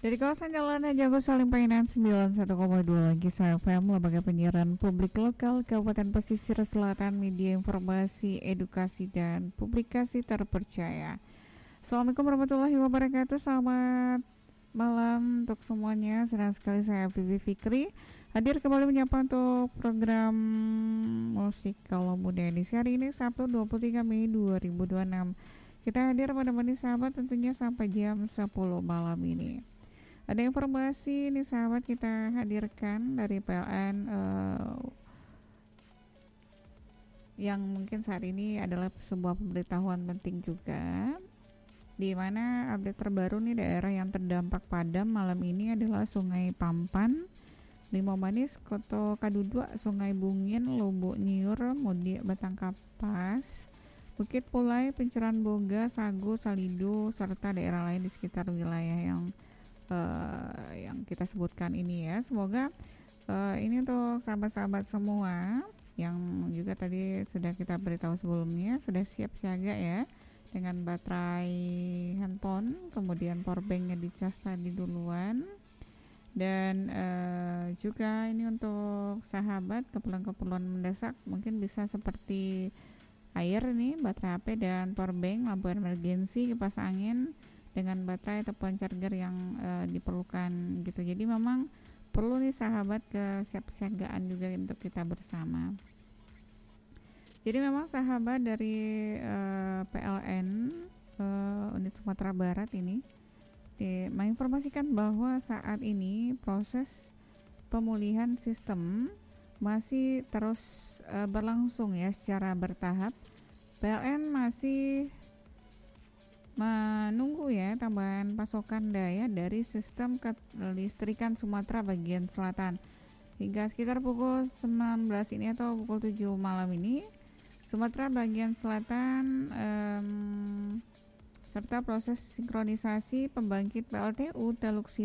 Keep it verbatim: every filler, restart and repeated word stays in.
Dari kawasan Jalan Jago Saling Painan sembilan puluh satu koma dua lagi F M, lembaga penyiaran publik lokal Kabupaten Pesisir Selatan, media informasi, edukasi, dan publikasi terpercaya. Assalamualaikum warahmatullahi wabarakatuh. Selamat malam untuk semuanya. Senang sekali saya Vivi Fikri hadir kembali menyapa untuk program musik kalau muda edisi hari ini Sabtu dua puluh tiga Mei dua ribu dua puluh enam. Kita hadir menemani sahabat tentunya sampai jam sepuluh malam ini. Ada informasi nih sahabat kita hadirkan dari P L N uh, yang mungkin saat ini adalah sebuah pemberitahuan penting juga, di mana update terbaru nih daerah yang terdampak padam malam ini adalah Sungai Pampan, Limau Manis, Koto Kadudua, Sungai Bungin, Lubuk Nyiur, Mudi, Batang Kapas, Bukit Pulai, Pencuran Boga, Sagu, Salido, serta daerah lain di sekitar wilayah yang Uh, yang kita sebutkan ini ya. Semoga uh, ini untuk sahabat-sahabat semua yang juga tadi sudah kita beritahu sebelumnya sudah siap siaga ya dengan baterai handphone, kemudian powerbanknya dicas tadi duluan, dan uh, juga ini untuk sahabat keperluan-keperluan mendesak mungkin bisa seperti air nih, baterai H P dan powerbank, lampu emergensi, kipas angin dengan baterai ataupun charger yang uh, diperlukan gitu. Jadi memang perlu nih sahabat kesiapsiagaan juga untuk kita bersama. Jadi memang sahabat dari uh, P L N uh, unit Sumatera Barat ini di, menginformasikan bahwa saat ini proses pemulihan sistem masih terus uh, berlangsung ya secara bertahap. P L N masih menunggu ya tambahan pasokan daya dari sistem kelistrikan Sumatera bagian selatan. Hingga sekitar pukul sembilan belas ini atau pukul tujuh malam ini, Sumatera bagian selatan um, serta proses sinkronisasi pembangkit P L T U Teluk